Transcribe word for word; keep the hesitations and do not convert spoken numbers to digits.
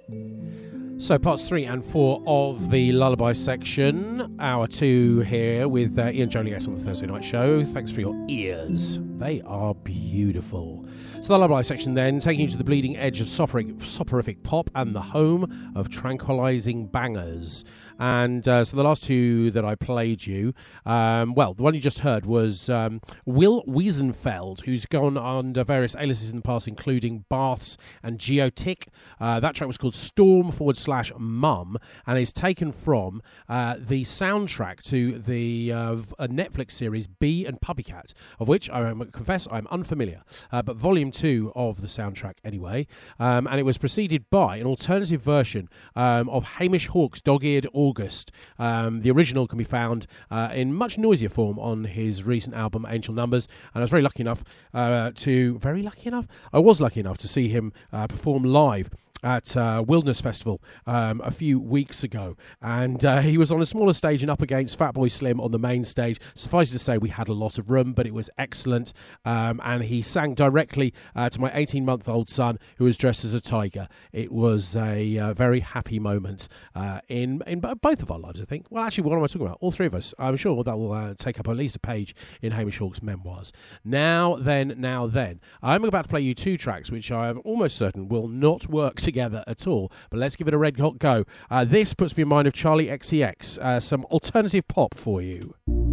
So parts three and four of the Lullaby section, hour two here with uh, Ian Joliet on the Thursday night show. Thanks for your ears. They are beautiful. So the Lullaby section then, taking you to the bleeding edge of soporific, soporific pop and the home of tranquilizing bangers. And uh, so the last two that I played you, um, well, the one you just heard was um, Will Wiesenfeld, who's gone under various aliases in the past, including Baths and Geotic. Uh, that track was called Storm forward slash Mum, and is taken from uh, the soundtrack to the uh, Netflix series Bee and Puppycat, of which I confess I'm unfamiliar, uh, but volume two of the soundtrack anyway. Um, and it was preceded by an alternative version um, of Hamish Hawke's Dog-Eared August. Um, the original can be found uh, in much noisier form on his recent album Angel Numbers, and I was very lucky enough uh, to very lucky enough I was lucky enough to see him uh, perform live at uh, Wilderness Festival um, a few weeks ago, and uh, he was on a smaller stage and up against Fatboy Slim on the main stage. Suffice it to say, we had a lot of room, but it was excellent, um, and he sang directly uh, to my eighteen-month-old son, who was dressed as a tiger. It was a uh, very happy moment uh, in in both of our lives, I think. Well, actually, what am I talking about? All three of us. I'm sure that will uh, take up at least a page in Hamish Hawke's memoirs. Now then, now then, I'm about to play you two tracks which I am almost certain will not work together at all, but let's give it a red hot go. Uh, this puts me in mind of Charlie X C X, uh, some alternative pop for you.